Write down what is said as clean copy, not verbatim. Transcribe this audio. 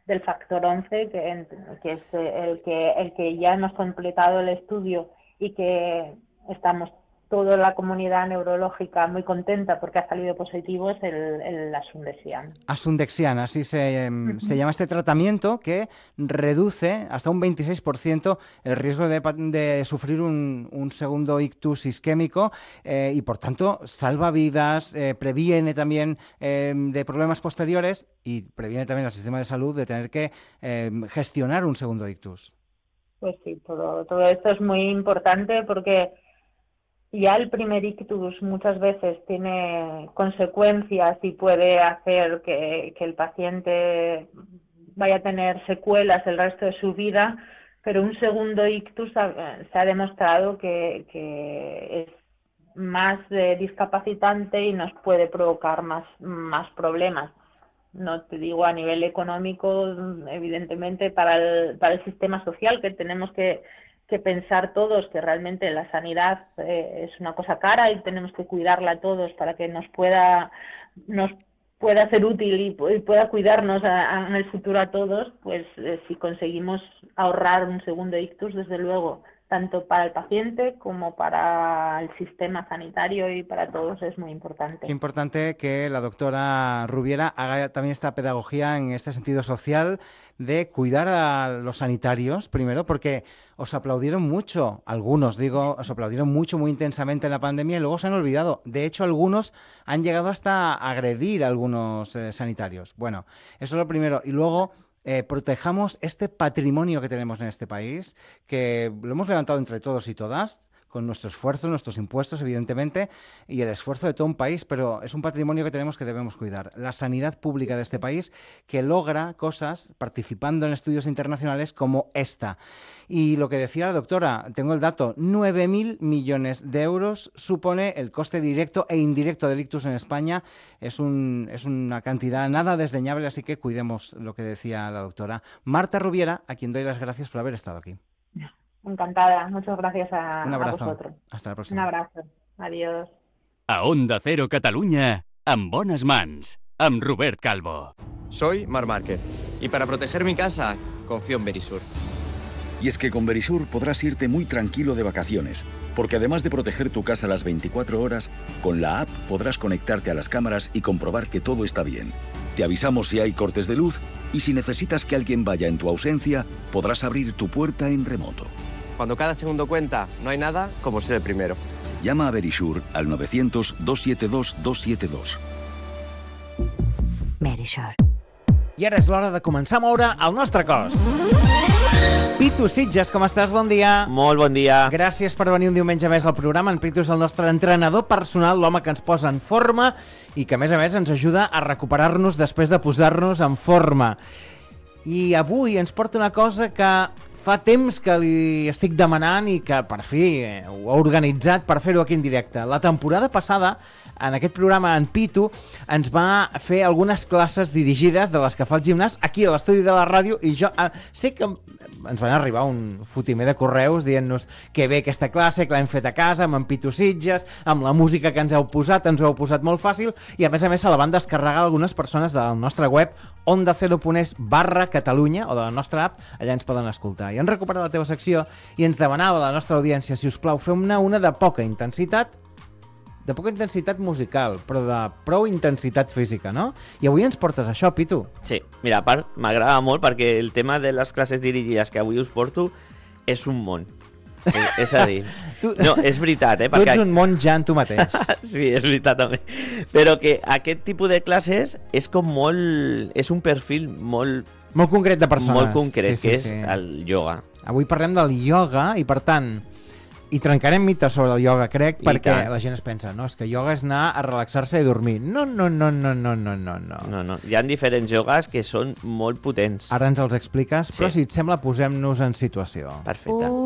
del factor 11, que es el que ya hemos completado el estudio y que estamos toda la comunidad neurológica muy contenta porque ha salido positivo, es el asundexian. Asundexian, así se llama este tratamiento que reduce hasta un 26% el riesgo de sufrir un segundo ictus isquémico y, por tanto, salva vidas, previene también de problemas posteriores y previene también al sistema de salud de tener que gestionar un segundo ictus. Pues sí, todo esto es muy importante porque ya el primer ictus muchas veces tiene consecuencias y puede hacer que el paciente vaya a tener secuelas el resto de su vida, pero un segundo ictus se ha demostrado que es más discapacitante y nos puede provocar más problemas. No te digo a nivel económico, evidentemente para el sistema social, que tenemos que pensar todos que realmente la sanidad es una cosa cara y tenemos que cuidarla todos para que nos pueda ser útil y pueda cuidarnos en el futuro a todos, pues si conseguimos ahorrar un segundo ictus, desde luego, tanto para el paciente como para el sistema sanitario y para todos es muy importante. Qué importante que la doctora Rubiera haga también esta pedagogía en este sentido social de cuidar a los sanitarios, primero, porque os aplaudieron mucho, algunos digo, os aplaudieron mucho, muy intensamente en la pandemia y luego se han olvidado. De hecho, algunos han llegado hasta a agredir a algunos sanitarios. Bueno, eso es lo primero. Y luego protejamos este patrimonio que tenemos en este país, que lo hemos levantado entre todos y todas, con nuestro esfuerzo, nuestros impuestos, evidentemente, y el esfuerzo de todo un país, pero es un patrimonio que tenemos que debemos cuidar. La sanidad pública de este país que logra cosas participando en estudios internacionales como esta. Y lo que decía la doctora, tengo el dato, 9.000 millones de euros supone el coste directo e indirecto del ictus en España. Es una cantidad nada desdeñable, así que cuidemos lo que decía la doctora. Marta Rubiera, a quien doy las gracias por haber estado aquí. Encantada, muchas gracias a vosotros. Hasta la próxima. Un abrazo, adiós. A Onda Cero Catalunya, en bones mans, amb Robert Calvo. Soy Marc Márquez y para proteger mi casa confío en Verisur. Y es que con Verisur podrás irte muy tranquilo de vacaciones, porque además de proteger tu casa las 24 horas, con la app podrás conectarte a las cámaras y comprobar que todo está bien. Te avisamos si hay cortes de luz y si necesitas que alguien vaya en tu ausencia, podrás abrir tu puerta en remoto. Cuando cada segundo cuenta, no hay nada como ser el primero. Llama a Verisur al 900-272-272. Verisur. I ara és l'hora de començar a moure el nostre cos. Pitu Sitges, com estàs? Bon dia. Molt bon dia. Gràcies per venir un diumenge més al programa. En Pitu és el nostre entrenador personal, l'home que ens posa en forma i que, a més, ens ajuda a recuperar-nos després de posar-nos en forma. I avui ens porta una cosa que fa temps que li estic demanant i que per fi ho ha organitzat per fer-ho aquí en directe. La temporada passada, en aquest programa, en Pitu ens va fer algunes classes dirigides de les que fa el gimnàs aquí a l'estudi de la ràdio i jo sé que ens van arribar un fotimer de correus dient-nos que bé aquesta classe, que l'hem fet a casa, amb en Pitu Sitges, amb la música que ens heu posat molt fàcil i a més se la van descarregar algunes persones del nostre web ondacero.es/Catalunya o de la nostra app, allà ens poden escoltar. I han recuperat la teva secció i ens demanava la nostra audiència, si us plau, fem-ne una de poca intensitat musical, però de prou intensitat física, no? I avui ens portes això, Pitu. Sí, mira, a part, m'agrada molt perquè el tema de les classes dirigides que avui us porto és un món. És a dir, no, és veritat, Tu ets un món ja en tu mateix. Sí, és veritat també. Però que aquest tipus de classes és com molt... És un perfil molt concret de persones. Molt concret, que és el ioga. Avui parlem del ioga i, per tant, i trencarem mites sobre el ioga, crec, perquè la gent es pensa, no, és que ioga és anar a relaxar-se i dormir. No. Hi ha diferents iogas que són molt potents. Ara ens els expliques, però si et sembla, posem-nos en situació. Perfecte.